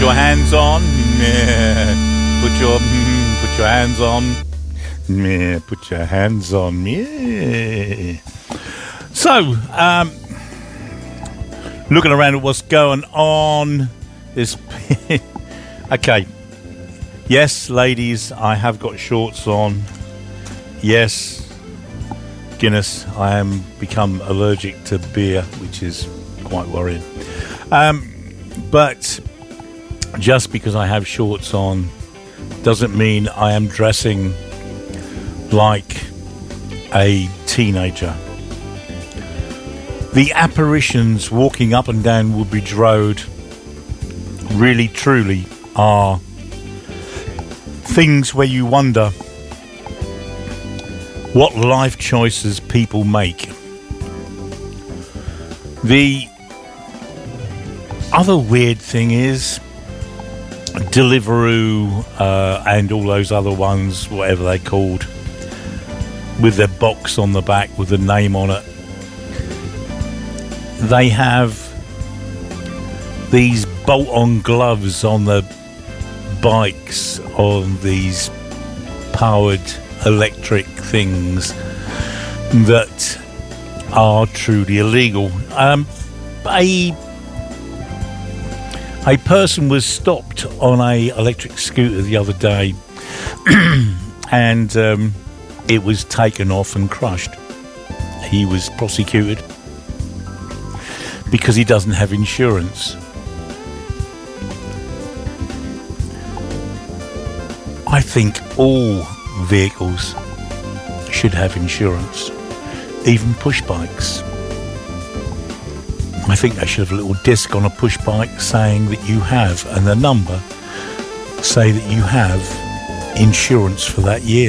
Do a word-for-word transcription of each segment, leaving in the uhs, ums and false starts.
your hands on. Yeah. Put your mm, put your hands on. Yeah. Put your hands on. Yeah. So, um, looking around at what's going on. This. Okay. Yes, ladies, I have got shorts on. Yes, Guinness, I am become allergic to beer, which is quite worrying. Um, but just because I have shorts on doesn't mean I am dressing like a teenager. The apparitions walking up and down Woodbridge Road really, truly are things where you wonder what life choices people make. The other weird thing is Deliveroo uh, and all those other ones, whatever they're called, with their box on the back with the name on it. They have these bolt-on gloves on the bikes on these powered electric things that are truly illegal. Um, a a person was stopped on a electric scooter the other day, and um, it was taken off and crushed. He was prosecuted because he doesn't have insurance. I think all vehicles should have insurance, even push bikes. I think they should have a little disc on a push bike saying that you have, and the number say that you have insurance for that year.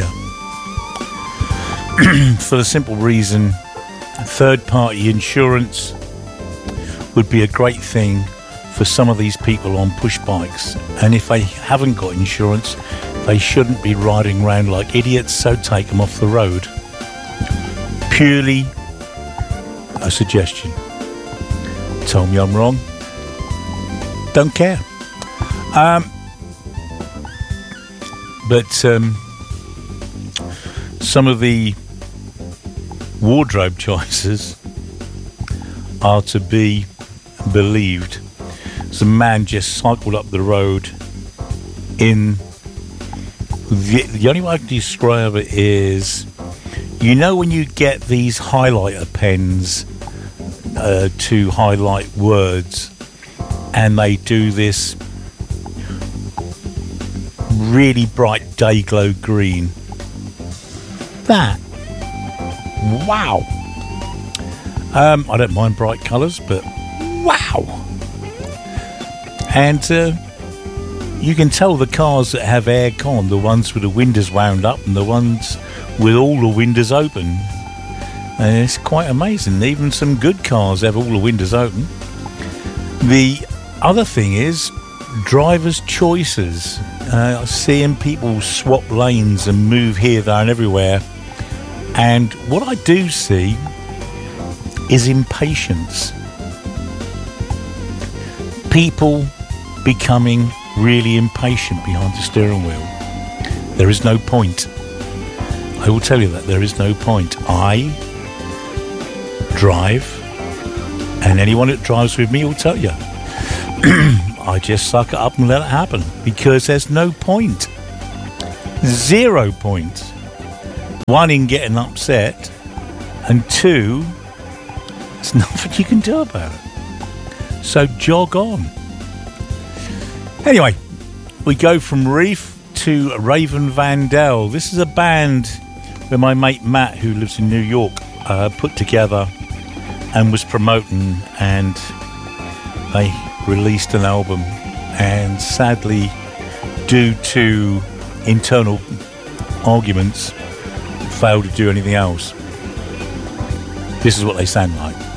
For the simple reason, third-party insurance would be a great thing for some of these people on push bikes, and if they haven't got insurance, they shouldn't be riding around like idiots, so take them off the road. Purely a suggestion. Tell me I'm wrong. Don't care. Um, but um, some of the wardrobe choices are to be believed. Some man just cycled up the road in The, the only way I can describe it is, you know when you get these highlighter pens uh, to highlight words, and they do this really bright day glow green. That, wow. Um, I don't mind bright colours, but wow. And uh, you can tell the cars that have air con, the ones with the windows wound up and the ones with all the windows open. And it's quite amazing. Even some good cars have all the windows open. The other thing is drivers' choices. Uh, seeing people swap lanes and move here, there and everywhere. And what I do see is impatience. People becoming really impatient behind the steering wheel. There is no point. I will tell you that there is no point. I drive, and anyone that drives with me will tell you. I just suck it up and let it happen, because there's no point. Zero point. One, in getting upset, and two, there's nothing you can do about it. So jog on. Anyway, we go from Reef to Raven Vandal. This is a band that my mate Matt, who lives in New York, uh, put together and was promoting, and they released an album, and sadly, due to internal arguments, failed to do anything else. This is what they sound like.